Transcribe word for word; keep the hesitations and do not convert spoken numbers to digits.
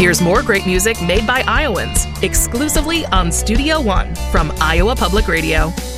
Here's more great music made by Iowans, exclusively on Studio One from Iowa Public Radio.